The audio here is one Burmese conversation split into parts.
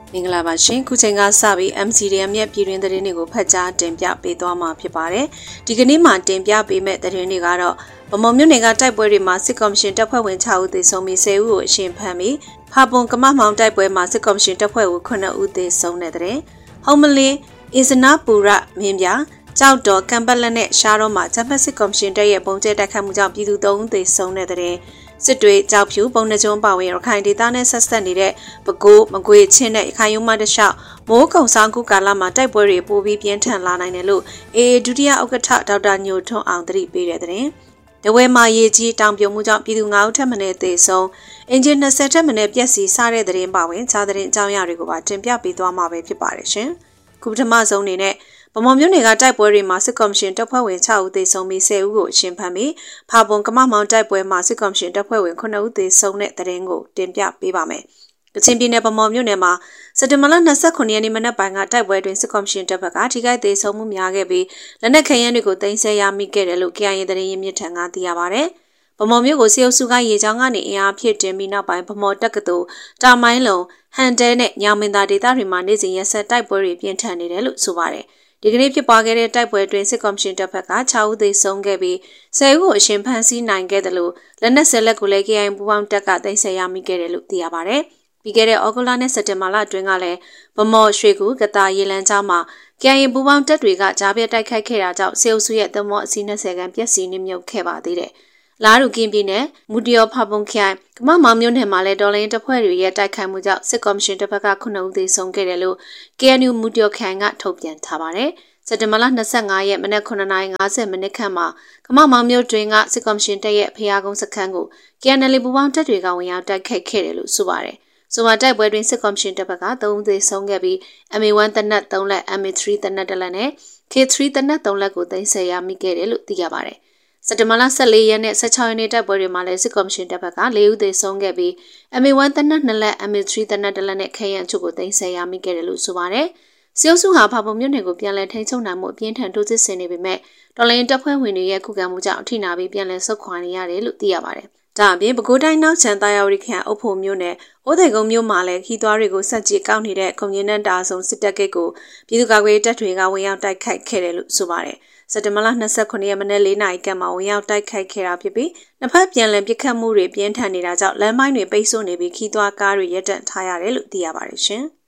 မင်္ဂလာပါရှင်ခုချိန်ကစပြီး MCDM ရဲ့ပြည်တွင်းသတင်းတွေကိုဖတ်ကြားတင်ပြပေးသွားမှာဖြစ်ပါတယ်ဒီကနေ့မှတင်ပြပေးမယ့်သတင်းတွေကတော့ဗမော်မြို့နယ်ကတိုက်ပွဲတွေမှာစစ်ကော်မရှင်တပ်ဖွဲ့ဝင်6ဦးသေဆုံးပြီး10ဦးကိုအရှင်ဖမ်းပြီးဖာပွန်ကမမောင်တိုက်ပွဲမှာစစ်ကော်မရှင်တပ်ဖွဲ့ဝင်9ဦးသေဆုံးတဲ့တဲ့ဟုံးမလင်းအင်စနာပူရမင်းပြကြောက်တော်ကံပက်လက်နဲ့ရှားတော့မှာဂျပန်စစ်ကော်မရှင်တပ်ရဲ့ပုံကျဲတိုက်ခတ်မှုကြောင့်ပြည်သူ3ဦးသေဆုံးတဲ့တဲ့စစ်တွေကြောက်ဖြူပုံနှကျုံးပါဝင်ရခိုင်ဒေသနဲ့ဆက်ဆက်နေတဲ့ပဲခူးမကွေချင်းနဲ့ရခိုင်ရုံးမတလျှောက်မိုးကုံဆောင်ကုကာလမှာတိုက်ပွဲတွေပိုပြီးပြင်းထန်လာနိုင်တယ်လို့အေဒုတိယဥက္ကဋ္ဌဒေါက်တာညိုထွန်းအောင်သတိပေးတဲ့တဲ့တဝဲမှာရေကြီးတောင်ပြုံမှုကြောင့်ပြည်သူ9ဦးထပ်မံသေဆုံးအင်ဂျင်20ထပ်မံပျက်စီးစားတဲ့တဲ့ပါဝင်ခြားတဲ့အကြောင်းအရာတွေကိုပါတင်ပြပေးသွားမှာပဲဖြစ်ပါတယ်ရှင်ခုပထမဆုံးအနေနဲ့ဗမော်မြို့နယ်ကတိုက်ပွဲတွေမှာစစ်ကော်မရှင်တပ်ဖွဲ့ဝင်6ဦးသေဆုံးပြီး10ဦးကိုအရှင်ဖမ်းပြီးဖာပွန်ကမမောင်တိုက်ပွဲမှာစစ်ကော်မရှင်တပ်ဖွဲ့ဝင်9ဦးသေဆုံးတဲ့တဲ့ကိုတင်ပြပေးပါမယ်။ကချင်ပြည်နယ်ဗမော်မြို့နယ်မှာစက်တင်ဘာလ29ရက်နေ့မနက်ပိုင်းကတိုက်ပွဲတွင်စစ်ကော်မရှင်တပ်ဘက်ကထိခိုက်သေဆုံးမှုများခဲ့ပြီးလက်နက်ခဲယမ်းတွေကိုတင်ဆက်ရမိခဲ့တယ်လို့ KIA သတင်းရင်းမြစ်ထံကသိရပါဗျ။ဗမော်မြို့ကိုစေအုပ်စုကရေချောင်းကနေအင်အားဖြည့်တင်ပြီးနောက်ပိုင်းဗမော်တက္ကသိုလ်တာမိုင်းလုံဟန်တဲနဲ့ညောင်မင်းသားဒေသတွေမှာနေ့စဉ်ရက်ဆက်တိုက်ပွဲတွေပြင်းထန်နေတယ်လို့ဆိုပါတယ်။ဒီကနေ့ဖြစ်ပွားခဲ့တဲ့တိုက်ပွဲအတွင်းစစ်ကော်မရှင်တပ်ဖက်က6ဦးသေဆုံးခဲ့ပြီး10ဦးကိုအရှင်ဖမ်းဆီးနိုင်ခဲ့တယ်လို့လက်နက်ဆက်လက်ကိုလည်း KIA ပူးပေါင်းတပ်ကသိမ်းဆည်းရမိခဲ့တယ်လို့သိရပါဗျ။ပြီးခဲ့တဲ့ဩဂုတ်လနဲ့စက်တင်ဘာလအတွင်းကလည်းဗမော်ရွှေကူကတာရေလန်းကျောင်းမှာ KIA ပူးပေါင်းတပ်တွေကကြားပြတိုက်ခိုက်ခဲ့တာကြောင့်စေအုပ်စုရဲ့သမောအစီး20ခန်းပျက်စီးနှိမ့်မြုပ်ခဲ့ပါသေးတယ်။လာရူကင်းပြည်နယ်မူတရောဖာပွန်ခိုင်ကမမောင်မြို့နယ်မှာလည်းဒေါ်လင်းတပ်ဖွဲ့တွေရဲ့တိုက်ခိုက်မှုကြောင့်စစ်ကော်မရှင်တပ်ဖက်က9ဦးသေဆုံးခဲ့တယ်လို့ KNU မူတရောခိုင်ကထုတ်ပြန်ထားပါတယ်။စက်တင်ဘာလ25ရက်မနက်9:50မိနစ်ခန့်မှာကမမောင်မြို့တွင်ကစစ်ကော်မရှင်တပ်ရဲ့ဖျားကုန်းစခန်းကို KNL ပူပေါင်းတပ်တွေကဝင်ရောက်တိုက်ခိုက်ခဲ့တယ်လို့ဆိုပါတယ်။ဆိုပါတိုက်ပွဲတွင်စစ်ကော်မရှင်တပ်ဘက်က3ဦးသေဆုံးခဲ့ပြီး MA1 တနက်3လက် MA3 တနက်1လက်နဲ့ K3 တနက်3လက်ကိုသိမ်းဆည်းရမိခဲ့တယ်လို့သိရပါတယ်။စက်တင်ဘာလ14ရက်နဲ့16ရက်နေ့တိုက်ပွဲတွေမှာလည်းစစ်ကော်မရှင်တပ်ဘက်က4ဦးသေဆုံးခဲ့ပြီး MA1 တနက်2လက် MA3 တနက်1လက်နဲ့ခဲယံချုပ်ကိုသိမ်းဆည်းရမိခဲ့တယ်လို့ဆိုပါတယ်။စေအုပ်စုဟာဖာပုံမြို့နယ်ကိုပြန်လည်ထိန်းချုပ်နိုင်မှုအပြင်းထန်တိုးစစ်ဆင်နေပေမဲ့တော်လိုင်းတပ်ဖွဲ့ဝင်တွေရဲ့ခုခံမှုကြောင့်အထိနာပြီးပြန်လည်ဆုတ်ခွာနေရတယ်လို့သိရပါတယ်။ဒါအပြင်ပဲခူးတိုင်းနောက်ချန်တာယာဝတီခရိုင်အုပ်ဖို့မြို့နယ်အိုးသိကုန်းမြို့မှာလည်းခီးသွွားတွေကိုစက်ကြီးကောက်နေတဲ့ကွန်မြူနတီတာဆုံစစ်တပ်ကိတ်ကိုပြည်သူ့ကာကွယ်တပ်တွေကဝင်ရောက်တိုက်ခိုက်ခဲ့တယ်လို့ဆိုပါတယ်။စက်တင်ဘာလ29ရက်မနေ့4နာရီခန့်မှာဝင်ရောက်တိုက်ခိုက်ခဲ့တာဖြစ်ပြီးနှစ်ဖက်ပြန်လည်ပစ်ခတ်မှုတွေပြင်းထန်နေတာကြောင့်လမ်းမိုင်းတွေပိတ်ဆို့နေပြီးခီးသွွားကားတွေရပ်တန့်ထားရတယ်လို့သိရပါတယ်ရှင်။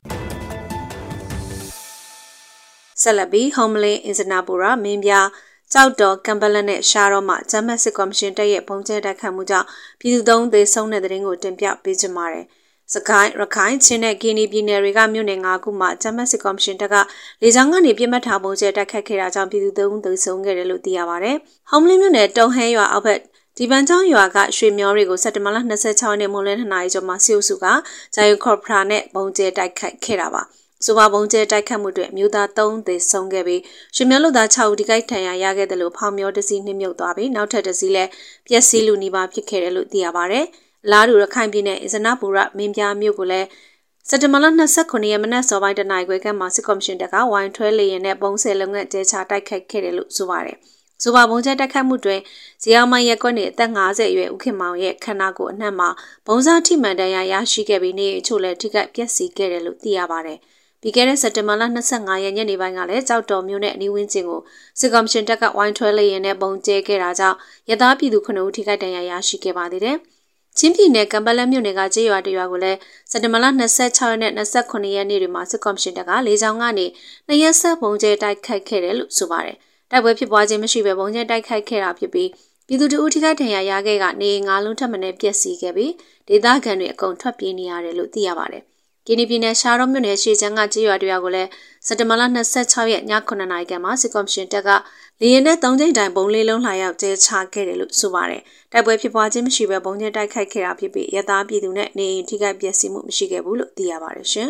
ဆက်လက်ပြီးဟုံးမလင်းအင်စနာပူရာမင်းပြကြောက်တော်ကံပလက်နဲ့ရှားတော့မှဂျမတ်စစ်ကော်မရှင်တပ်ရဲ့ပုံကျဲတိုက်ခတ်မှုကြောင့်ပြည်သူ3ဦးသေဆုံးတဲ့တဲ့ရင်ကိုတင်ပြပေးကြပါမယ်။စကိုင်းရခိုင်ချင်းနဲ့ဂီနီပြည်နယ်တွေကမြို့နယ်9ခုမှာဂျမတ်စစ်ကော်မရှင်တပ်ကလေကြောင်းကနေပြစ်မှတ်ထားပုံကျဲတိုက်ခတ်ခဲ့တာကြောင့်ပြည်သူ3ဦးသေဆုံးခဲ့တယ်လို့သိရပါဗျ။ဟုံးမလင်းမြို့နယ်တုံဟဲရွာအောက်ဘက်ဒီပန်းချောင်းရွာကရွှေမျောတွေကိုစက်တင်ဘာလ26ရက်နေ့မိုးလင်း2နာရီကျော်မှာစီအုပ်စုကဂျိုင်ခေါ်ပရာနဲ့ပုံကျဲတိုက်ခတ်ခဲ့တာပါ။ဆိုပါပုံကျဲတိုက်ခတ်မှုတွေမြို့သား3ဦးသေဆုံးခဲ့ပြီးရွှေမျောလူသား6ဦးဒီကိတ်ထံရခဲ့တယ်လို့ဖောင်မျောတစီနှိမ့်မြုပ်သွားပြီးနောက်ထပ်တစီလည်းပျက်စီးလူနီးပါးဖြစ်ခဲ့တယ်လို့သိရပါဗျ။လာရူရခိုင်ပြည်နယ်အင်စနာပူရမင်းပြမြို့ကိုလည်းစက်တင်ဘာလ29ရက်မနက်စောပိုင်းတနာရီခွဲခန့်မှာစစ်ကော်မရှင်တပ်ကဝိုင်းထွဲလေရင်နဲ့ပုံစဲလုံးငတ်ကျဲချတိုက်ခိုက်ခဲ့တယ်လို့ဆိုပါတယ်။ဆိုပါပုံကျဲတိုက်ခိုက်မှုတွင်ဇီယောမိုင်ရက်ကွက်နေအသက်50အရွယ်ဦးခင်မောင်ရဲ့ခန္ဓာကိုယ်အနှံ့မှာပုံစားထိမှန်တရားရရှိခဲ့ပြီးနေအချို့လည်းထိခိုက်ပျက်စီးခဲ့တယ်လို့သိရပါတယ်။ပြီးခဲ့တဲ့စက်တင်ဘာလ25ရက်ညနေပိုင်းကလည်းကြောက်တော်မြို့နယ်အနီးဝန်းကျင်ကိုစစ်ကော်မရှင်တပ်ကဝိုင်းထွဲလေရင်နဲ့ပုံကျဲခဲ့တာကြောင့်ရသားပြည်သူ9ဦးထိခိုက်ဒဏ်ရာရရှိခဲ့ပါသေးတယ်။ချင်းပြည်နယ်ကံပလက်မြို့နယ်ကကျေးရွာတရွာကိုလည်းစက်တင်ဘာလ26ရက်နဲ့29ရက်နေ့တွေမှာစစ်ကော်မရှင်တပ်ကလေကြောင်းကနေ2ရက်ဆက်ပုံကျဲတိုက်ခိုက်ခဲ့တယ်လို့ဆိုပါတယ်။တိုက်ပွဲဖြစ်ပွားခြင်းမရှိဘဲပုံကျဲတိုက်ခိုက်ခဲ့တာဖြစ်ပြီးပြည်သူ2ဦးထိခိုက်ဒဏ်ရာရခဲ့ကနေ9လုံးထပ်မံပျက်စီးခဲ့ပြီးဒေသခံတွေအကုန်ထွက်ပြေးနေရတယ်လို့သိရပါတယ်။ကီနီပြည်နယ်ရှားတော်မြို့နယ်ရှေ့ချမ်းကကျေးရွာတွေကလည်းစက်တင်ဘာလ26ရက်ည9နာရီခန့်မှာစစ်ကော်မရှင်တပ်ကလေရင်နဲ့3ကြိမ်တိုင်ပုံလေးလုံးလှရောက်ကျဲချခဲ့တယ်လို့ဆိုပါတယ်။တိုက်ပွဲဖြစ်ပွားခြင်းမရှိဘဲပုံကျဲတိုက်ခိုက်ခဲ့တာဖြစ်ပြီးရသားပြည်သူနဲ့နေအိမ်ထိခိုက်ပျက်စီးမှုမရှိခဲ့ဘူးလို့သိရပါတယ်ရှင်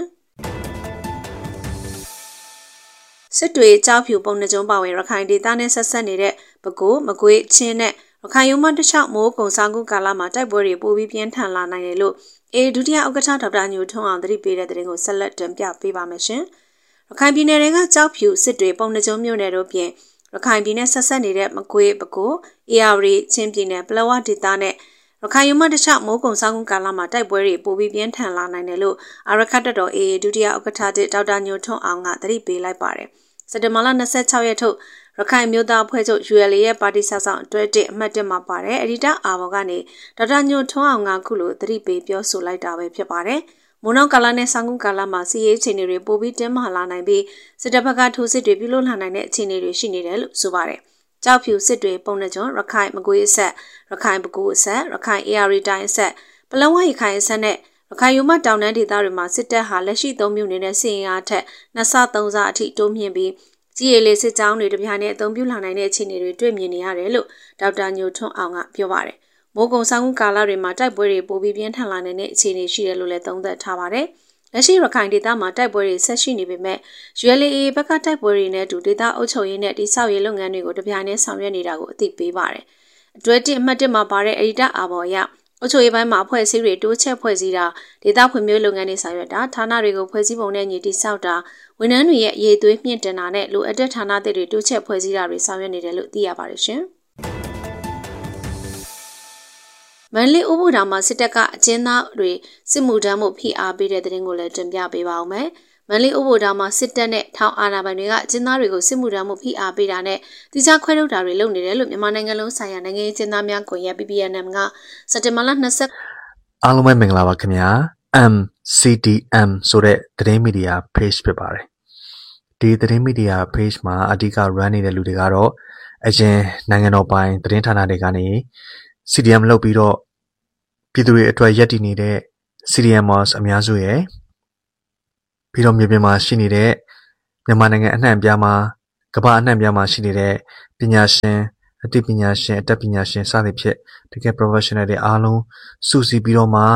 ။စစ်တွေကြောက်ဖြူပုံနှကျုံးပါဝင်ရခိုင်ဒေသနဲ့ဆက်ဆက်နေတဲ့ပဲခူးမကွေးချင်းနဲ့ရခိုင်ရုံးမတလျှောက်မိုးကုံဆောင်ကုကာလမှာတိုက်ပွဲတွေပိုပြီးပြင်းထန်လာနိုင်တယ်လို့အေဒုတိယဥက္ကဋ္ဌဒေါက်တာညိုထွန်းအောင်သတိပေးတဲ့တဲ့ရင်ကိုဆက်လက်တင်ပြပေးပါမယ်ရှင်။ရခိုင်ပြည်နယ်တွေကကြောက်ဖြူစစ်တွေပုံနှကျုံးမြို့နယ်တို့ပြင်ရခိုင်ပြည်နယ်ဆက်ဆက်နေတဲ့မကွေးပဲခူးအေယာဝတီချင်းပြည်နယ်ပလောဝဒေသနဲ့ရခိုင်ယူမတခြားမိုးကုံဆောင်ကာလမှာတိုက်ပွဲတွေပိုပြီးပြင်းထန်လာနိုင်တယ်လို့အာရခတ်တော် AA ဒုတိယဥက္ကဋ္ဌဒေါက်တာညိုထွန်းအောင်ကသတိပေးလိုက်ပါတယ်စက်တင်ဘာလ26ရက်ထုတ်ရခိုင်မျိုးသားအဖွဲ့ချုပ် ULA ရဲ့ပါတီဆက်ဆောင်အတွဲ1အမှတ်1မှာပါတယ်အဒီတာအာဘော်ကနေဒေါက်တာညိုထွန်းအောင်ကခုလိုသတိပေးပြောဆိုလိုက်တာပဲဖြစ်ပါတယ်မိုးနောက်ကာလနဲ့ဆောင်းကုန်းကာလမှာစီးရေးအခြေအနေတွေပိုပြီးတင်းမာလာနိုင်ပြီးစစ်တပ်ဘက်ကထိုးစစ်တွေပြုလုပ်လာနိုင်တဲ့အခြေအနေတွေရှိနေတယ်လို့ဆိုပါတယ်ကြောက်ဖြူစစ်တွေပုံနှကျွန်းရခိုင်မကွေးအဆက်ရခိုင်ပဲခူးအဆက်ရခိုင် AR တိုင်းအဆက်ပလောဝရခိုင်အဆက်နဲ့ရခိုင်ယူမတောင်တန်းဒေသတွေမှာစစ်တပ်ဟာလက်ရှိသုံးမျိုးနေတဲ့စစ်ရင်အားထက်2ဆ3ဆအထိတိုးမြင့်ပြီးကြီးရည်လေးစစ်ကြောင်းတွေတပြားနဲ့အသုံးပြုလာနိုင်တဲ့အခြေအနေတွေတွေ့မြင်နေရတယ်လို့ဒေါက်တာညိုထွန်းအောင်ကပြောပါတယ်မိုးကုံဆောင်ကာလတွေမှာတိုက်ပွဲတွေပိုပြီးပြင်းထန်လာနေတဲ့အခြေအနေရှိတယ်လို့လည်းသုံးသပ်ထားပါတယ်လက်ရှိရခိုင်ဒေသမှာတိုက်ပွဲတွေဆက်ရှိနေပေမဲ့ ULA ဘက်ကတိုက်ပွဲတွေနဲ့အတူဒေသအုပ်ချုပ်ရေးနဲ့တိစောက်ရေးလုပ်ငန်းတွေကိုတပြိုင်တည်းဆောင်ရွက်နေတာကိုအသိပေးပါတယ်။အတွဲ1အမှတ်1မှာပါတဲ့အဒီတာအာဘော်ရအုပ်ချုပ်ရေးပိုင်းမှာအဖွဲ့အစည်းတွေတိုးချက်ဖွဲ့စည်းတာဒေသဖွံ့ဖြိုးလုပ်ငန်းတွေဆောင်ရွက်တာဌာနတွေကိုဖွဲ့စည်းပုံနဲ့ညီတိစောက်တာဝန်ထမ်းတွေရဲ့အရေးသွေးမြင့်တင်တာနဲ့လိုအပ်တဲ့ဌာနတွေတိုးချက်ဖွဲ့စည်းတာတွေဆောင်ရွက်နေတယ်လို့သိရပါတယ်ရှင်။မန္တလေးဥပဒေတော်မှာစစ်တပ်ကအကျဉ်းသားတွေစစ်မှုထမ်းမှုဖိအားပေးတဲ့တဲ့တင်ကိုလည်းတင်ပြပေးပါဦးမယ်။မန္တလေးဥပဒေတော်မှာစစ်တပ်နဲ့ထောင်အာဏာပိုင်တွေကအကျဉ်းသားတွေကိုစစ်မှုထမ်းမှုဖိအားပေးတာနဲ့တိကျခွဲထုတ်တာတွေလုပ်နေတယ်လို့မြန်မာနိုင်ငံလုံးဆိုင်ရာနိုင်ငံရေးအကျဉ်းသားများကွန်ရက် PPNM ကစက်တင်ဘာလ20 အားလုံးပဲမင်္ဂလာပါခင်ဗျာ MCDM ဆိုတဲ့သတင်းမီဒီယာ page ဖြစ်ပါတယ်ဒီသတင်းမီဒီယာ page မှာအဓိက run နေတဲ့လူတွေကတော့အရင်နိုင်ငံတော်ပိုင်သတင်းဌာနတွေကနေ CDM လုပ်ပြီးတော့ပြည်သူတွေအတွက်ရပ်တည်နေတဲ့ CDMers အများစုရဲ့ပြီးတော့မြေပြင်မှာရှိနေတဲ့မြန်မာနိုင်ငံအနှံ့အပြားမှာကမ္ဘာအနှံ့အပြားမှာရှိနေတဲ့ပညာရှင်အသိပညာရှင်အတတ်ပညာရှင်စသဖြင့်တကယ် professional တွေအားလုံးစုစည်းပြီးတော့မှ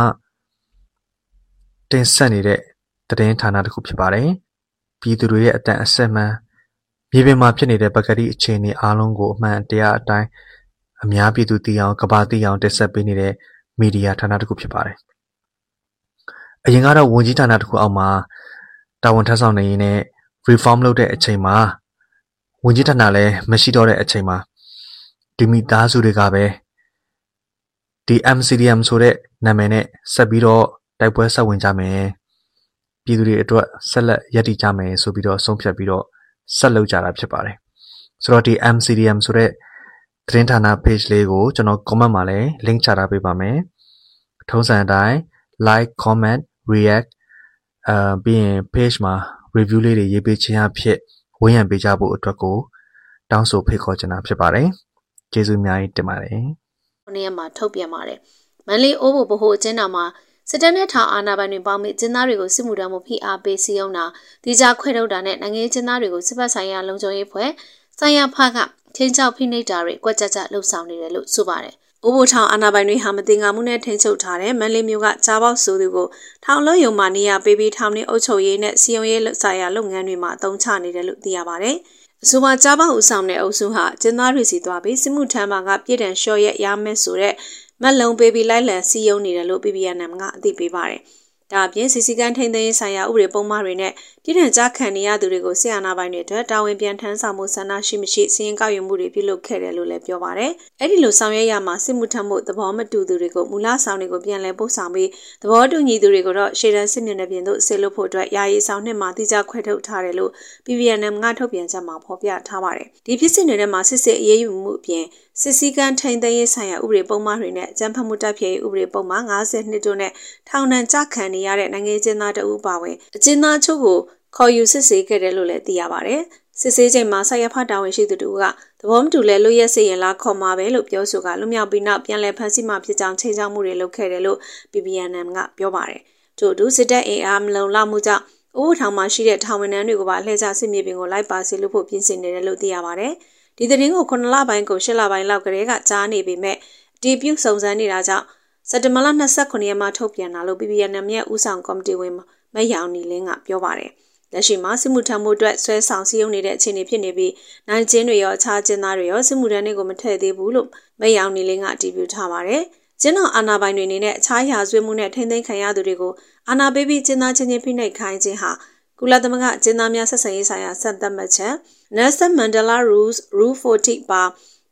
တင်ဆက်နေတဲ့သတင်းဌာနတစ်ခုဖြစ်ပါတယ်ပြည်သူတွေရဲ့အတန်အဆက်မှန်မြေပြင်မှာဖြစ်နေတဲ့ပကတိအခြေအနေအားလုံးကိုအမှန်တရားအတိုင်းအများပြည်သူသိအောင်ကမ္ဘာသိအောင်တင်ဆက်ပေးနေတဲ့မီဒီယာဌာနတစ်ခုဖြစ်ပါတယ်အရင်ကတော့ဝန်ကြီးဌာနတစ်ခုအောက်မှာတာဝန်ထမ်းဆောင်နေရင်းနဲ့ reform လုပ်တဲ့အချိန်မှာဝန်ကြီးဌာနလည်းမရှိတော့တဲ့အချိန်မှာဒီမိသားစုတွေကပဲဒီ MCDM ဆိုတဲ့နာမည်နဲ့ဆက်ပြီးတော့တိုက်ပွဲဆက်ဝင်ကြမယ်ပြည်သူတွေအတွက်ဆက်လက်ရည်တည်ကြမယ်ဆိုပြီးတော့ဆုံးဖြတ်ပြီးတော့ဆက်လုပ်ကြတာဖြစ်ပါတယ်ဆိုတော့ဒီ MCDM ဆိုတဲ့သတင်းဌာန page လေးကိုကျွန်တော် comment မှာလည်း link ချထားပေးပါမယ်ထုံးစံအတိုင်း like comment react ပြီးရင် page မှာ review လေးတွေရေးပေးခြင်းအဖြစ်ဝန်းရံပေးကြဖို့အတွက်ကိုတောင်းဆိုဖိတ်ခေါ်ချင်တာဖြစ်ပါတယ်ကျေးဇူးအများကြီးတင်ပါတယ်။နေ့မှာထုတ်ပြန်ပါတယ်။မန္တလေးအိုးဘိုဗဟိုအကျဉ်းတော်မှာစစ်တပ်နဲ့ထောင်အာဏာပိုင်တွေပေါင်းပြီးကျင်းသားတွေကိုစစ်မှုထမ်းမှုဖိအားပေးစည်းရုံးတာဒီကြခွဲထုတ်တာနဲ့နိုင်ငံရေးကျင်းသားတွေကိုစစ်ဘက်ဆိုင်ရာလုံခြုံရေးဖွဲ့ဆိုင်ရာဖကထိန်းချုပ်ဖိနှိပ်တာတွေကွက်ကြကြလှုပ်ဆောင်နေတယ်လို့ဆိုပါတယ်။အိုးဘိုထောင်အာဏာပိုင်တွေဟာမတင်ငါမှုနဲ့ထိန်းချုပ်ထားတဲ့မန္တလေးမြို့ကကြားပေါက်ဆိုသူကိုထောင်လို့ယုံမှနေရပေးပြီးထောင်နေအုပ်ချုပ်ရေးနဲ့စီယုံရေးဆိုင်ရာလုပ်ငန်းတွေမှာအသုံးချနေတယ်လို့သိရပါတယ်။အဆိုပါကြားပေါက်ဦးဆောင်တဲ့အုပ်စုဟာကျင်းသားတွေစီသွားပြီးစစ်မှုထမ်းမှာကပြည်တံလျှော့ရက်ရမယ်ဆိုတဲ့မက်လုံးပေးပြီးလိုက်လံစီယုံနေတယ်လို့ PPNM ကအသိပေးပါတယ်။ဒါအပြင်စီစီကန်းထိန်းသိမ်းရေးဆိုင်ရာဥပဒေပုံမှန်တွေနဲ့ပြည်ထံကြားခံနေရသူတွေကိုဆီယနာပိုင်းတွေအတွက်တာဝန်ပြန်ထမ်းဆောင်မှုဆန္ဒရှိမရှိစီရင်ကောက်ယူမှုတွေပြုလုပ်ခဲ့တယ်လို့လည်းပြောပါတယ်။အဲ့ဒီလိုဆောင်ရွက်ရမှာစစ်မှုထမ်းမှုသဘောမတူသူတွေကိုမူလဆောင်တွေကိုပြန်လည်ပို့ဆောင်ပြီးသဘောတူညီသူတွေကိုတော့ရှေ့တန်းစစ်မြေနယ်ပြင်သို့ဆေးလွတ်ဖို့အတွက်ယာယီဆောင်နှစ်မှာတိကျခွဲထုတ်ထားတယ်လို့ PPNM ကထုတ်ပြန်ချက်မှာဖော်ပြထားပါတယ်။ဒီဖြစ်စဉ်တွေထဲမှာစစ်စစ်အရေးယူမှုအပြင်စစ်စည်းကမ်းထိန်းသိမ်းရေးဆိုင်ရာဥပဒေပုံမှန်တွေနဲ့အကြမ်းဖက်မှုတိုက်ဖျက်ရေးဥပဒေပုံမှန်52တို့နဲ့ထောင်ဒဏ်ကျခံနေရတဲ့နိုင်ငံကျင်းသားတအုပ်ပါဝင်အကျဉ်းသားချုပ်ကိုခေါ်ယူစစ်ဆေးခဲ့တယ်လို့လည်းသိရပါတယ်။စစ်ဆေးချိန်မှာဆက်ရဖတာဝန်ရှိသူတို့ကသဘောမတူလဲလွတ်ရက်စေရင်လားခေါ်မှာပဲလို့ပြောဆိုကလွတ်မြောက်ပြီးနောက်ပြန်လည်ဖမ်းဆီးမှဖြစ်ကြောင်းချိန်ချောက်မှုတွေလုပ်ခဲ့တယ်လို့ PPNM ကပြောပါတယ်။ထို့သူစစ်တပ်အင်အားမလုံလောက်မှုကြောင့်အိုးထောင်မှာရှိတဲ့ထောင်ဝန်ထမ်းတွေကိုပါလှည့်ကျစစ်မြေပြင်ကိုလိုက်ပါစေလို့ဖို့ပြင်ဆင်နေတယ်လို့သိရပါတယ်။ဒီသတင်းကို9လပိုင်းကို10လပိုင်းလောက်ကတည်းကကြားနေပေမဲ့ဒီပြုစုံစမ်းနေတာကြောင့်စက်တင်ဘာလ29ရက်မှာထုတ်ပြန်လာလို့ PPNM ရဲ့ဦးဆောင်ကော်မတီဝင်မယောင်နီလင်းကပြောပါတယ်။လက်ရှိမှာစစ်မှုထမ်းမှုအတွက်ဆွဲဆောင်စည်းရုံးနေတဲ့အခြေအနေဖြစ်နေပြီးနိုင်ကျင်းတွေရောအခြားကျင်းသားတွေရောစစ်မှုထမ်းတွေကိုမထည့်သေးဘူးလို့မယောင်နီလင်းကအတည်ပြုထားပါတယ်။ကျင်းတော်အာဏာပိုင်တွေအနေနဲ့အခြားရာဇဝတ်မှုနဲ့ထိန်းသိမ်းခံရသူတွေကိုအာဏာပေးပြီးကျင်းသားချင်းချင်းဖိနှိပ်ခိုင်းခြင်းဟာကုလသမဂ္ဂကျင်းသားများဆက်ဆံရေးဆိုင်ရာစံသတ်မှတ်ချက် Nelson Mandela Rules Rule 40 ပါ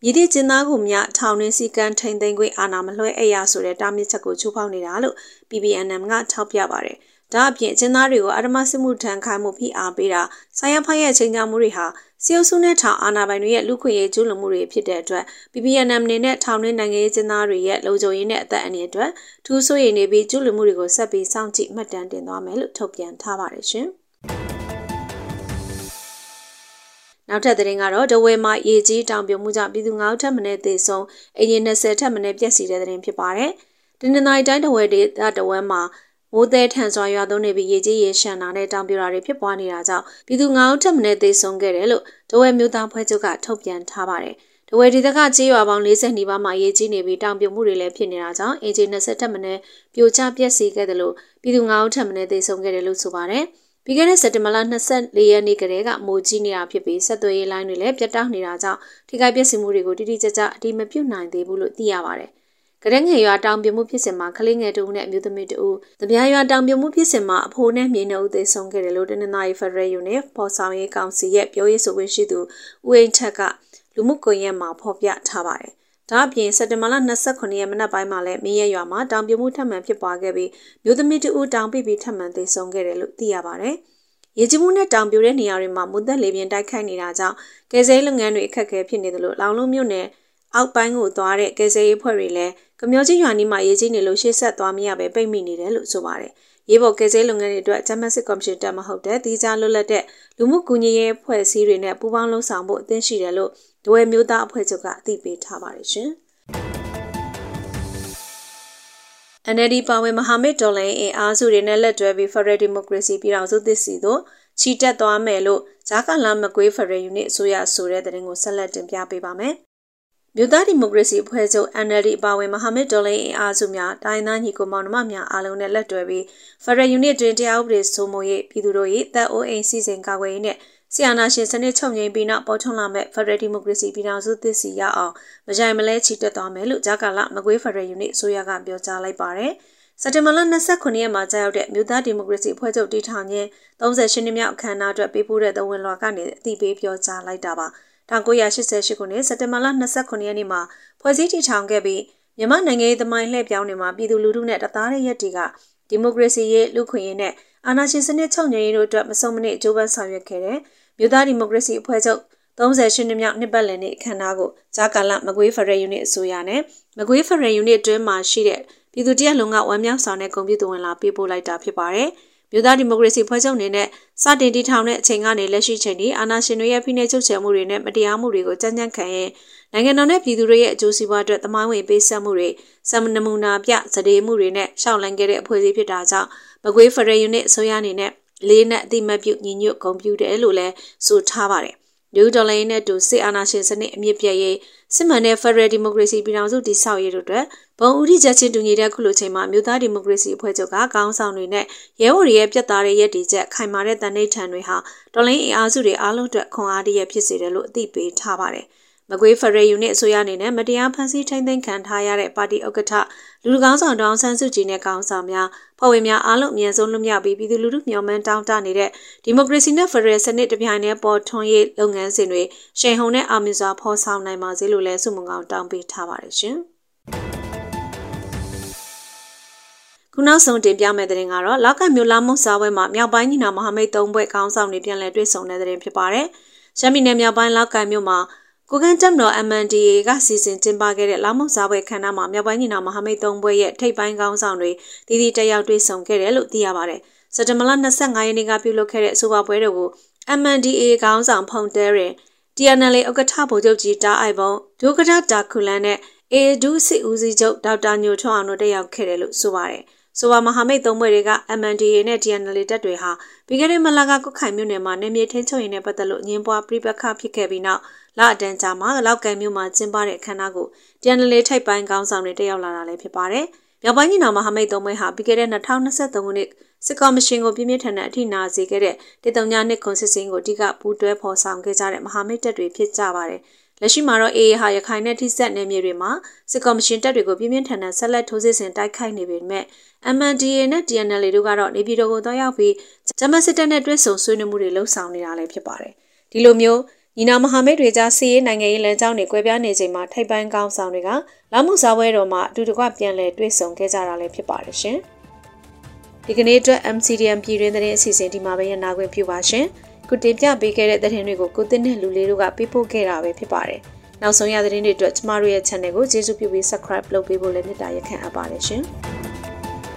မြည်သည့်ကျင်းသားကိုမြထောင်တွင်းစည်းကမ်းထိန်သိမ်းခွင့်အာဏာမလွှဲအပ်ရဆိုတဲ့တားမြစ်ချက်ကိုချိုးဖောက်နေတာလို့ PPNM ကထောက်ပြပါတယ်။ဒါအပြင်ကျင်းသားတွေကိုအဓမ္မစစ်မှုထမ်းခိုင်းမှုဖိအားပေးတာဆိုင်ရဖိုင်ရဲ့ချိန်ချမှုတွေဟာစီအုပ်စုနဲ့ထောင်အာဏာပိုင်တွေရဲ့လူခွင့်ရေးကျူးလွန်မှုတွေဖြစ်တဲ့အတွက် PPNM အနေနဲ့ထောင်တွင်းနိုင်ငံရေးကျင်းသားတွေရဲ့လုံခြုံရေးနဲ့အသက်အန္တရာယ်အတွက်ထူးဆိုးရည်နေပြီးကျူးလွန်မှုတွေကိုဆက်ပြီးစောင့်ကြည့်မှတ်တမ်းတင်သွားမယ်လို့ထုတ်ပြန်ထားပါတယ်ရှင်။နောက်ထပ်သတင်းကတော့ဒဝဲမှာရေကြီးတောင်ပြိုမှုကြောင့်ပြည်သူ9ဦးထပ်မံသေဆုံးအရင်20ထပ်မံပျက်စီးတဲ့သတင်းဖြစ်ပါတယ်။ဒီနေ့တိုင်းဒဝဲဒေသဒဝဲမှာမိုးသည်ထန်စွာရွာသွန်းနေပြီးရေကြီးရေရှမ်းတာနဲ့တောင်ပြိုတာတွေဖြစ်ပွားနေတာကြောင့်ပြည်သူ9ဦးထပ်မံသေဆုံးခဲ့တယ်လို့ဒဝဲမြို့သားဖွဲ့ချုပ်ကထုတ်ပြန်ထားပါတယ်။ဒဝဲဒေသကကြေးရွာပေါင်း40နီးပါးမှာရေကြီးနေပြီးတောင်ပြိုမှုတွေလည်းဖြစ်နေတာကြောင့်အင်ဂျင်20ထပ်မံပြိုကျပျက်စီးခဲ့တယ်လို့ပြည်သူ9ဦးထပ်မံသေဆုံးခဲ့တယ်လို့ဆိုပါတယ်။ပြီးခဲ့တဲ့စက်တင်ဘာလ24ရက်နေ့ကတည်းကမိုးကြီးနေတာဖြစ်ပြီးဆက်သွယ်ရေးလိုင်းတွေလည်းပြတ်တောက်နေတာကြောင့်ထိခိုက်ပျက်စီးမှုတွေကိုတိတိကျကျအတိမပြုတ်နိုင်သေးဘူးလို့သိရပါတယ်။ကရက်ငယ်ရွာတောင်ပြိုမှုဖြစ်စဉ်မှာကလေးငယ်တဦးနဲ့အမျိုးသမီးတဦး၊တပြားရွာတောင်ပြိုမှုဖြစ်စဉ်မှာအဖိုးနဲ့မြေနှုတ်သေဆုံးခဲ့တယ်လို့တနင်္သာရီဖက်ဒရယ်ယူနစ်ပေါ်ဆောင်ရေးကောင်စီရဲ့ပြောရေးဆိုခွင့်ရှိသူဦးအိမ်ထက်ကလူမှုကွန်ရက်မှာဖော်ပြထားပါတယ်။ဒါအပြင်စက်တင်ဘာလ29ရက်မနက်ပိုင်းမှာလည်းမင်းရဲရွာမှာတောင်ပြိုမှုထပ်မံဖြစ်ပွားခဲ့ပြီးမျိုးသမီးတဦးတောင်ပြီးထပ်မံသေဆုံးခဲ့တယ်လို့သိရပါတယ်။ရေကြီးမှုနဲ့တောင်ပြိုတဲ့နေရာတွေမှာမုန်သက်လေပြင်းတိုက်ခိုက်နေတာကြောင့်ကယ်ဆယ်ရေးလုပ်ငန်းတွေအခက်အခဲဖြစ်နေတယ်လို့လောင်လုံးမြို့နယ်အောက်ပိုင်းကိုသွားတဲ့ကယ်ဆယ်ရေးဖွဲ့တွေလည်းကမျောကြီးရွာနီးမှာရေကြီးနေလို့ရှေ့ဆက်သွားမရပဲပိတ်မိနေတယ်လို့ဆိုပါတယ်။ရေပေါ်ကယ်ဆယ်ရေးလုပ်ငန်းတွေအတွက်ဂျမတ်စစ်ကော်မရှင်တက်မဟုတ်တဲ့တီးခြားလွတ်လပ်တဲ့လူမှုကူညီရေးအဖွဲ့အစည်းတွေနဲ့ပူးပေါင်းလှုပ်ဆောင်ဖို့အသင့်ရှိတယ်လို့ဒဝဲမျိုးသားအဖွဲ့ချုပ်ကအသိပေးထားပါတယ်ရှင်။ NLD ပါဝင်မဟာမိတ်တော်လှန်ရေးအင်အားစုတွေနဲ့လက်တွဲပြီး Federal Democracy ပြည်ထောင်စုသစ်စီသို့ချီတက်သွားမယ်လို့ဂျာကာလာမကွေး Federal Unit အစိုးရဆိုတဲ့သတင်းကိုဆက်လက်တင်ပြပေးပါမယ်။မြို့သားဒီမိုကရေစီအဖွဲ့ချုပ် NLD ပါဝင်မဟာမိတ်တော်လှန်ရေးအင်အားစုများတိုင်းသားညီကိုမောင်နှမများအားလုံးနဲ့လက်တွဲပြီး Federal Unit တွင်တရားဥပဒေစိုးမိုးရေးပြည်သူတို့၏တပ်အိုးအိမ်စီစဉ်ကာကွယ်ရေးနဲ့ဆီယနာရှင်စနစ်ချုပ်ငြိမ်းပြီးနောက်ပေါ်ထွန်းလာမဲ့ Federal Democracy ပြည်ထောင်စုသစ်စီရအောင်မကြိုင်မလဲချီတက်သွားမယ်လို့ဂျာကာလာမကွေး Federal Unit အစိုးရကပြောကြားလိုက်ပါတယ်။စက်တင်ဘာလ29ရက်မှာကြာရောက်တဲ့မြို့သားဒီမိုကရေစီအဖွဲ့ချုပ်တည်ထောင်ခြင်း38နှစ်မြောက်အခမ်းအနားအတွက်ပေးပို့တဲ့သဝင်လွှာကနေအသိပေးပြောကြားလိုက်တာပါ1988ခုနှစ်စက်တင်ဘာလ29ရက်နေ့မှာဖွဲ့စည်းတည်ထောင်ခဲ့ပြီးမြန်မာနိုင်ငံရေးသမိုင်းလှည့်ပြောင်းနေမှာပြည်သူလူထုနဲ့တသားတဲ့ရက်တွေကဒီမိုကရေစီရေးလူခွင့်ရေးနဲ့အာဏာရှင်စနစ်ချုပ်ငြိမ်းရေးတို့အတွက်မစုံမနစ်ကြိုးပမ်းဆောင်ရွက်ခဲ့တဲ့မြို့သားဒီမိုကရေစီအဖွဲ့ချုပ်38နှစ်မြောက်နှစ်ပတ်လည်နေ့အခမ်းအနားကိုဂျာကာလာမကွေး Federal Unit အစိုးရနဲ့မကွေး Federal Unit တွင်းမှာရှိတဲ့ပြည်သူတရက်လုံးကဝမ်းမြောက်ဆောင်တဲ့ဂုဏ်ပြုသဝင်လာပေးပို့လိုက်တာဖြစ်ပါတယ်။မြို့သားဒီမိုကရေစီဖွဲ့ချုပ်အနေနဲ့စတင်တည်ထောင်တဲ့အချိန်ကနေလက်ရှိချိန်ထိအာဏာရှင်တွေရဲ့ဖိနှိပ်ချုပ်ချယ်မှုတွေနဲ့မတရားမှုတွေကိုကြမ်းကြမ်းခံရင်နိုင်ငံတော်နဲ့ပြည်သူတွေရဲ့အကျိုးစီးပွားအတွက်သမိုင်းဝင်ပေးဆက်မှုတွေစံနမူနာပြစဒေမှုတွေနဲ့ရှောက်လန်းခဲ့တဲ့အဖွဲ့အစည်းဖြစ်တာကြောင့်မကွေး Federal Unit အစိုးရအနေနဲ့လေးနဲ့အတိမတ်ပြုညီညွတ်ဂုဏ်ပြုတယ်လို့လည်းဆိုထားပါတယ်။လူဒေါ်လာရင်းနဲ့တူစစ်အာဏာရှင်စနစ်အမြင့်ပြည့်ရေးစစ်မှန်တဲ့ Federal Democracy ပြည်ထောင်စုတည်ဆောက်ရေးတို့အတွက်ဘုံဦးထိချက်ချင်းတူညီတဲ့ခုလိုချိန်မှာမြို့သားဒီမိုကရေစီအဖွဲ့ချုပ်ကခေါင်းဆောင်တွေနဲ့ရဲဘော်တွေရဲ့ပြတ်သားတဲ့ရည်တည်ချက်ခိုင်မာတဲ့တန်ဋိဌာန်တွေဟာတော်လိုင်းအင်အားစုတွေအားလုံးအတွက်ခွန်အားတရဖြစ်စေတယ်လို့အသိပေးထားပါတယ်။မကွေး Federal Unit အစိုးရအနေနဲ့မတရားဖန်ဆီးထိန်းသိမ်းခံထားရတဲ့ပါတီဥက္ကဋ္ဌလူလူကောင်းဆောင်ဒေါအောင်ဆန်းစုကြည်နဲ့ကောင်းဆောင်များဖွဲ့ဝင်များအားလုံးအမြန်ဆုံးလွတ်မြောက်ပြီးပြည်သူလူထုမျှော်မှန်းတောင်းတနေတဲ့ဒီမိုကရေစီနဲ့ Federal စနစ်တစ်ပြိုင်တည်းပေါ်ထွန်းရေးလုပ်ငန်းစဉ်တွေရှိန်ဟုန်နဲ့အောင်မြင်စွာဖော်ဆောင်နိုင်ပါစေလို့လည်းဆုမွန်ကောင်းတောင်းပေးထားပါတယ်ရှင်။ခုနောက်ဆုံးတင်ပြမယ့်တဲ့တင်ကတော့လောက်ကမြို့လာမှုစားပွဲမှာမြောက်ပိုင်းညီနောင်မဟာမိတ်၃ဘွဲ့ခေါင်းဆောင်တွေပြန်လည်တွေ့ဆုံတဲ့တဲ့ဖြစ်ပါတယ်။ရှမ်းပြည်နယ်မြောက်ပိုင်းလောက်ကမြို့မှာကိုကန်းတက်မတော် MNDAA ကစီစဉ်ကျင်းပခဲ့တဲ့လာမှုစားပွဲခမ်းနားမှာမြောက်ပိုင်းညီနောင်မဟာမိတ်၃ဘွဲ့ရဲ့ထိပ်ပိုင်းခေါင်းဆောင်တွေတည်တက်ရောက်တွေ့ဆုံခဲ့တယ်လို့သိရပါတယ်။စက်တင်ဘာလ25ရက်နေ့ကပြုလုပ်ခဲ့တဲ့အဆိုပါပွဲတော်ကို MNDAA ခေါင်းဆောင်ဖုန်တဲရင် TNLA ဥက္ကဋ္ဌဗိုလ်ချုပ်ကြီးတာအိုက်ဘုံဒုက္ကဋ္ဌတာခုလန်နဲ့ ADU စစ်ဦးစီးချုပ်ဒေါက်တာညိုထွန်းအောင်တို့တက်ရောက်ခဲ့တယ်လို့ဆိုပါတယ်။ဆိုပါမဟာမိတ်၃ဘွဲ့တွေက MNDAA နဲ့ TNLA တပ်တွေဟာပြီးခဲ့တဲ့မလကကုတ်ခိုင်မြို့နယ်မှာနေမြေထင်းချုပ်ရင်းနဲ့ပတ်သက်လို့အငင်းပွားပြိပခဖြစ်ခဲ့ပြီးနောက်လအတန်းကြာမှာလောက်ကံမြို့မှာကျင်းပတဲ့အခမ်းအနားကို TNLA ထိပ်ပိုင်းခေါင်းဆောင်တွေတက်ရောက်လာတာလည်းဖြစ်ပါတယ်။မြောက်ပိုင်းညီနောင်မဟာမိတ်၃ဘွဲ့ဟာပြီးခဲ့တဲ့2023ခုနှစ်စစ်ကော်မရှင်ကိုပြင်းပြထန်တဲ့အထိနာစေခဲ့တဲ့132ခွန်စစ်စင်းကိုအဓိကပူးတွဲဖော်ဆောင်ခဲ့ကြတဲ့မဟာမိတ်တပ်တွေဖြစ်ကြပါတယ်။လက်ရှိမှာတော့ AA ဟာရခိုင်နဲ့ထိစပ်နယ်မြေတွေမှာစစ်ကော်မရှင်တပ်တွေကိုပြင်းပြထန်တဲ့ဆက်လက်ထိုးစစ်ဆင်တိုက်ခိုက်နေပေမဲ့ MNDAA နဲ့ TNLA တို့ကတော့နေပြည်တော်ကိုသွားရောက်ပြီးဂျမတ်စစ်တပ်နဲ့တွဲဆုံဆွေးနွေးမှုတွေလှုပ်ဆောင်နေတာလည်းဖြစ်ပါတယ်။ဒီလိုမျိုးညီနောင်မဟာမိတ်တွေကြားစီးရေးနိုင်ငံရေးလမ်းကြောင်းတွေကွဲပြားနေချိန်မှာထိပ်ပိုင်းကောင်းဆောင်တွေကလာမှုစားပွဲတော်မှာအတူတကွပြန်လည်တွေ့ဆုံခဲ့ကြတာလည်းဖြစ်ပါတယ်ရှင်။ဒီကနေ့အတွက် MCDM ပြည်တွင်းသတင်းအစီအစဉ်ဒီမှာပဲရနာခွင့်ပြုပါရှင်။ခုတင်ပြပေးခဲ့တဲ့သတင်းတွေကိုကိုတင်နဲ့လူလေးတို့ကပေးပို့ခဲ့တာပဲဖြစ်ပါတယ်။နောက်ဆုံးရသတင်းတွေအတွက်ကျမတို့ရဲ့ channel ကိုကျေးဇူးပြုပြီး subscribe လုပ်ပေးဖို့လည်းမေတ္တာရပ်ခံအပ်ပါတယ်ရှင်။